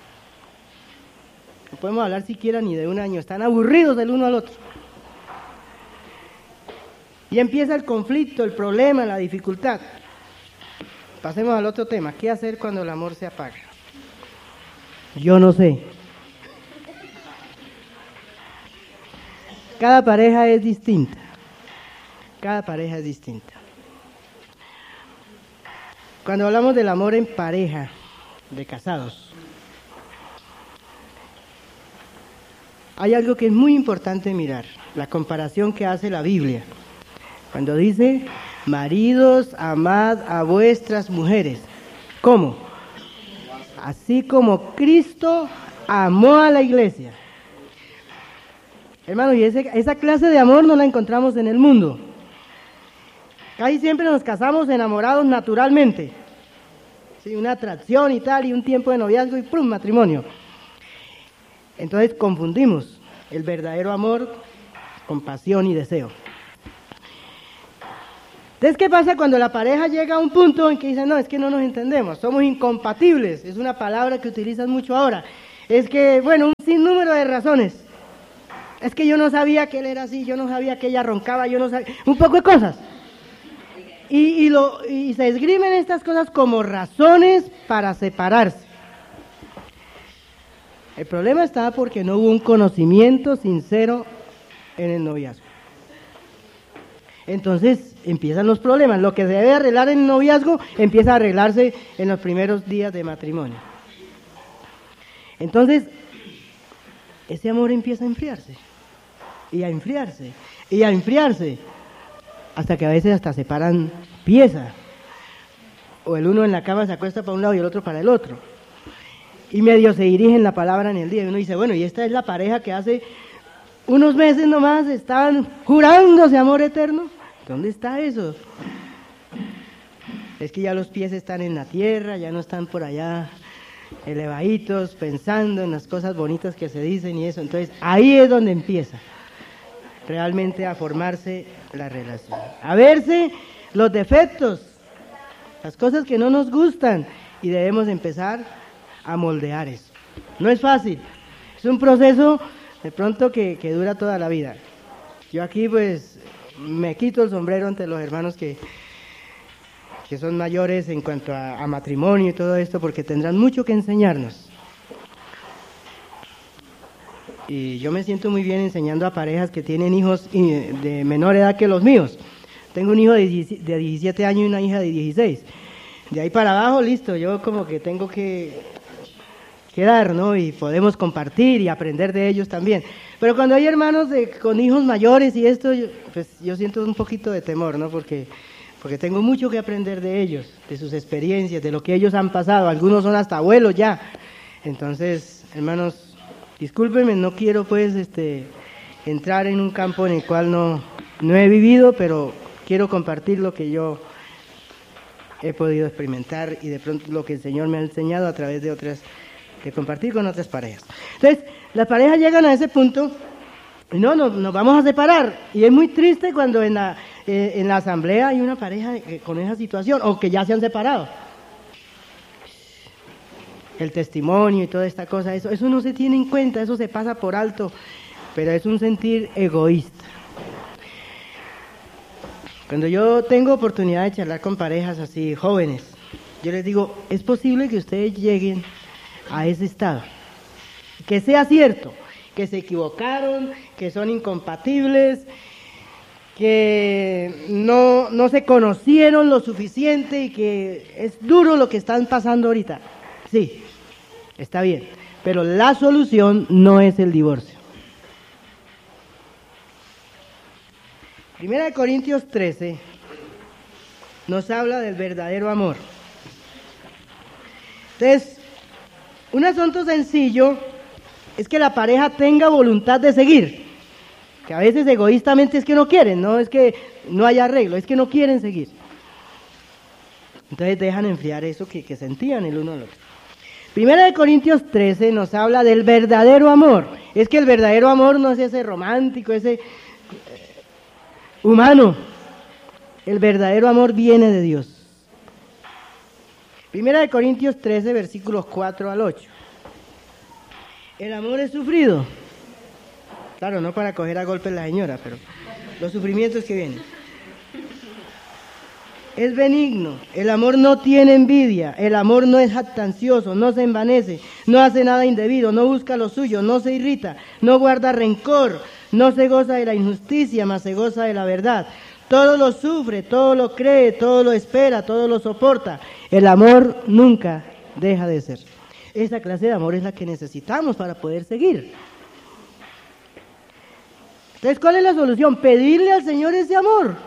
no podemos hablar siquiera ni de un año, están aburridos del uno al otro. Y empieza el conflicto, el problema, la dificultad. Pasemos al otro tema, ¿qué hacer cuando el amor se apaga? Yo no sé. Cada pareja es distinta. Cada pareja es distinta. Cuando hablamos del amor en pareja, de casados, hay algo que es muy importante mirar, la comparación que hace la Biblia. Cuando dice, maridos, amad a vuestras mujeres. ¿Cómo? Así como Cristo amó a la iglesia. Hermano, y esa clase de amor no la encontramos en el mundo. Casi siempre nos casamos enamorados naturalmente. Sí, una atracción y tal, y un tiempo de noviazgo y ¡prum! Matrimonio. Entonces confundimos el verdadero amor con pasión y deseo. Entonces, ¿qué pasa cuando la pareja llega a un punto en que dice, no, es que no nos entendemos, somos incompatibles? Es una palabra que utilizan mucho ahora. Es que, bueno, un sinnúmero de razones. Es que yo no sabía que él era así, yo no sabía que ella roncaba, yo no sabía, un poco de cosas. Y se esgrimen estas cosas como razones para separarse. El problema está porque no hubo un conocimiento sincero en el noviazgo. Entonces empiezan los problemas. Lo que se debe arreglar en el noviazgo empieza a arreglarse en los primeros días de matrimonio. Entonces, ese amor empieza a enfriarse, y a enfriarse, y a enfriarse, hasta que a veces hasta se paran piezas. O el uno en la cama se acuesta para un lado y el otro para el otro. Y medio se dirigen la palabra en el día. Y uno dice, bueno, y esta es la pareja que hace unos meses nomás estaban jurándose amor eterno. ¿Dónde está eso? Es que ya los pies están en la tierra, ya no están por allá elevaditos, pensando en las cosas bonitas que se dicen y eso. Entonces, ahí es donde empieza realmente a formarse la relación. A verse los defectos, las cosas que no nos gustan, y debemos empezar a moldear eso. No es fácil, es un proceso de pronto que dura toda la vida. Yo aquí pues me quito el sombrero ante los hermanos que son mayores en cuanto a matrimonio y todo esto, porque tendrán mucho que enseñarnos. Y yo me siento muy bien enseñando a parejas que tienen hijos de menor edad que los míos. Tengo un hijo de 17 años y una hija de 16. De ahí para abajo, listo, yo como que tengo que dar, ¿no? Y podemos compartir y aprender de ellos también. Pero cuando hay hermanos con hijos mayores y esto, yo siento un poquito de temor, ¿no? Porque tengo mucho que aprender de ellos, de sus experiencias, de lo que ellos han pasado. Algunos son hasta abuelos ya. Entonces, hermanos, discúlpenme, no quiero pues entrar en un campo en el cual no he vivido, pero quiero compartir lo que yo he podido experimentar y de pronto lo que el Señor me ha enseñado a través de compartir con otras parejas. Entonces, las parejas llegan a ese punto y nos vamos a separar. Y es muy triste cuando en la asamblea hay una pareja con esa situación, o que ya se han separado. El testimonio y toda esta cosa, eso no se tiene en cuenta, eso se pasa por alto, pero es un sentir egoísta. Cuando yo tengo oportunidad de charlar con parejas así, jóvenes, yo les digo, es posible que ustedes lleguen a ese estado, que sea cierto, que se equivocaron, que son incompatibles, que no se conocieron lo suficiente y que es duro lo que están pasando ahorita. Sí, está bien, pero la solución no es el divorcio. 1 Corintios 13 nos habla del verdadero amor. Entonces, un asunto sencillo es que la pareja tenga voluntad de seguir, que a veces egoístamente es que no quieren, no es que no haya arreglo, es que no quieren seguir. Entonces dejan enfriar eso que sentían el uno al otro. 1 Corintios 13 nos habla del verdadero amor. Es que el verdadero amor no es ese romántico, ese humano. El verdadero amor viene de Dios. 1 Corintios 13, versículos 4 al 8. El amor es sufrido. Claro, no para coger a golpes la señora, pero los sufrimientos que vienen. Es benigno, el amor no tiene envidia, el amor no es jactancioso, no se envanece, no hace nada indebido, no busca lo suyo, no se irrita, no guarda rencor, no se goza de la injusticia, mas se goza de la verdad. Todo lo sufre, todo lo cree, todo lo espera, todo lo soporta. El amor nunca deja de ser. Esa clase de amor es la que necesitamos para poder seguir. Entonces, ¿cuál es la solución? Pedirle al Señor ese amor.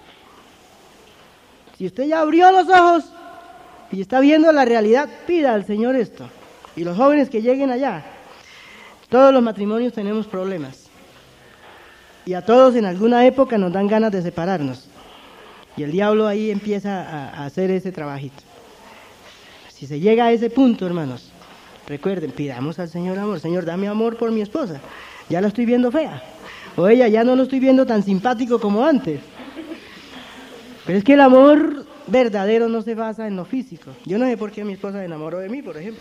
Si usted ya abrió los ojos y está viendo la realidad, pida al Señor esto. Y los jóvenes que lleguen allá, todos los matrimonios tenemos problemas. Y a todos en alguna época nos dan ganas de separarnos. Y el diablo ahí empieza a hacer ese trabajito. Si se llega a ese punto, hermanos, recuerden, pidamos al Señor amor. Señor, dame amor por mi esposa. Ya la estoy viendo fea. O ella ya no lo estoy viendo tan simpático como antes. Pero es que el amor verdadero no se basa en lo físico. Yo no sé por qué mi esposa se enamoró de mí, por ejemplo.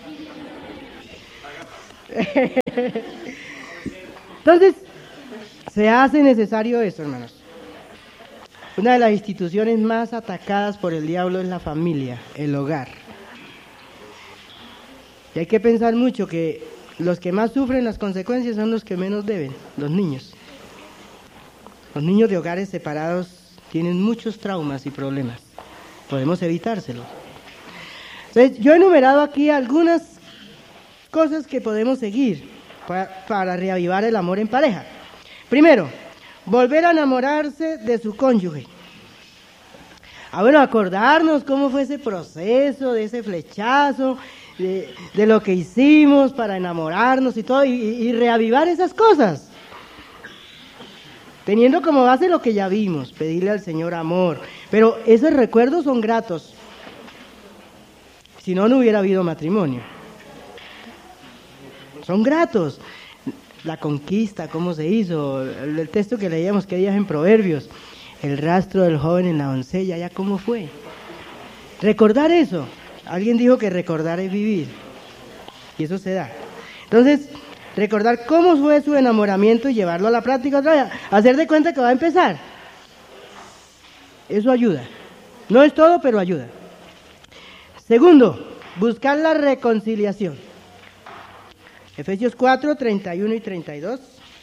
Entonces, se hace necesario eso, hermanos. Una de las instituciones más atacadas por el diablo es la familia, el hogar. Y hay que pensar mucho que los que más sufren las consecuencias son los que menos deben, los niños. Los niños de hogares separados tienen muchos traumas y problemas. Podemos evitárselos. Entonces, yo he enumerado aquí algunas cosas que podemos seguir para reavivar el amor en pareja. Primero, volver a enamorarse de su cónyuge. Bueno, acordarnos cómo fue ese proceso, de ese flechazo, de lo que hicimos para enamorarnos y todo, y reavivar esas cosas. Teniendo como base lo que ya vimos, pedirle al Señor amor. Pero esos recuerdos son gratos. Si no, no hubiera habido matrimonio. Son gratos. La conquista, cómo se hizo, el texto que leíamos que días en Proverbios, el rastro del joven en la doncella, ya cómo fue. Recordar eso. Alguien dijo que recordar es vivir. Y eso se da. Entonces, recordar cómo fue su enamoramiento y llevarlo a la práctica otra vez. Hacer de cuenta que va a empezar. Eso ayuda. No es todo, pero ayuda. Segundo, buscar la reconciliación. Efesios 4, 31 y 32.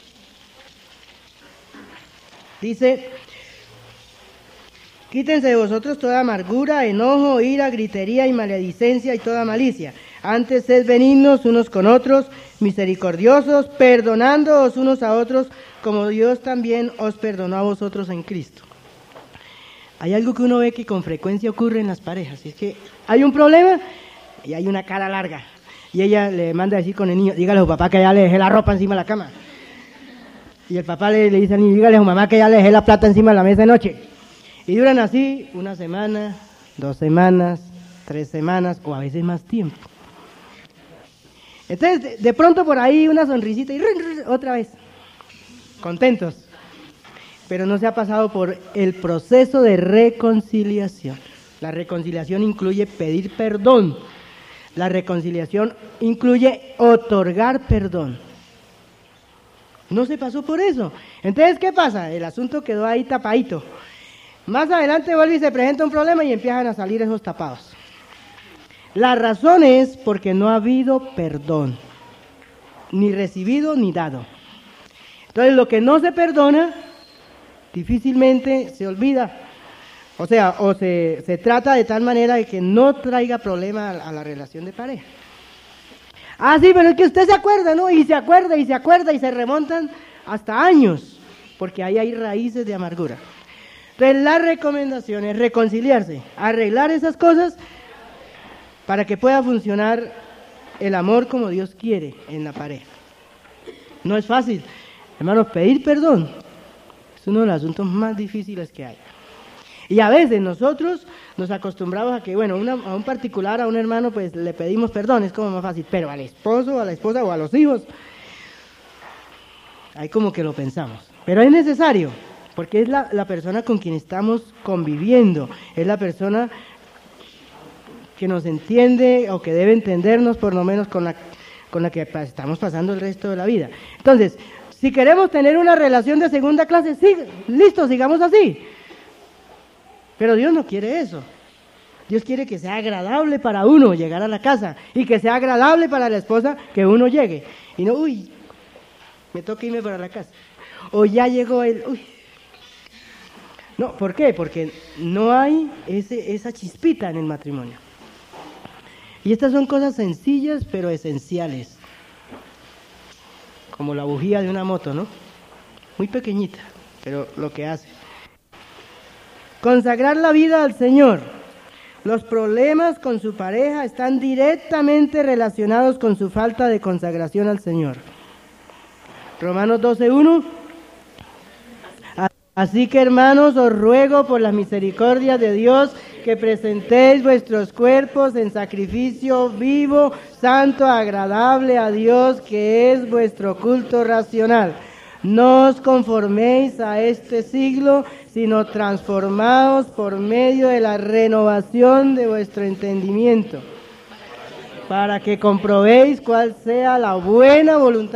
Dice: quítense de vosotros toda amargura, enojo, ira, gritería y maledicencia y toda malicia. Antes sed benignos unos con otros, misericordiosos, perdonándoos unos a otros, como Dios también os perdonó a vosotros en Cristo. Hay algo que uno ve que con frecuencia ocurre en las parejas, es que hay un problema y hay una cara larga. Y ella le manda a decir con el niño: dígale a su papá que ya le dejé la ropa encima de la cama. Y el papá le dice al niño: dígale a su mamá que ya le dejé la plata encima de la mesa de noche. Y duran así 1 semana, 2 semanas, 3 semanas o a veces más tiempo. Entonces, de pronto por ahí una sonrisita y otra vez, contentos. Pero no se ha pasado por el proceso de reconciliación. La reconciliación incluye pedir perdón. La reconciliación incluye otorgar perdón. No se pasó por eso. Entonces, ¿qué pasa? El asunto quedó ahí tapadito. Más adelante vuelve y se presenta un problema y empiezan a salir esos tapados. La razón es porque no ha habido perdón, ni recibido ni dado. Entonces, lo que no se perdona, difícilmente se olvida. O sea, se trata de tal manera de que no traiga problema a la relación de pareja. Ah, sí, pero es que usted se acuerda, ¿no? Y se acuerda, y se acuerda, y se remontan hasta años, porque ahí hay raíces de amargura. Entonces, la recomendación es reconciliarse, arreglar esas cosas para que pueda funcionar el amor como Dios quiere en la pareja. No es fácil, hermanos, pedir perdón es uno de los asuntos más difíciles que hay. Y a veces nosotros nos acostumbramos a que, bueno, a un particular, a un hermano, pues le pedimos perdón, es como más fácil, pero al esposo, a la esposa o a los hijos, ahí como que lo pensamos. Pero es necesario, porque es la persona con quien estamos conviviendo, es la persona que nos entiende o que debe entendernos por lo menos con la que estamos pasando el resto de la vida. Entonces, si queremos tener una relación de segunda clase, sí, listo, sigamos así. Pero Dios no quiere eso. Dios quiere que sea agradable para uno llegar a la casa y que sea agradable para la esposa que uno llegue. Y no, uy, me toca irme para la casa. O ya llegó él, uy. No, ¿por qué? Porque no hay esa chispita en el matrimonio. Y estas son cosas sencillas pero esenciales. Como la bujía de una moto, ¿no? Muy pequeñita, pero lo que hace. Consagrar la vida al Señor. Los problemas con su pareja están directamente relacionados con su falta de consagración al Señor. Romanos 12:1. Así que, hermanos, os ruego por la misericordia de Dios que presentéis vuestros cuerpos en sacrificio vivo, santo, agradable a Dios, que es vuestro culto racional. No os conforméis a este siglo, sino transformaos por medio de la renovación de vuestro entendimiento, para que comprobéis cuál sea la buena voluntad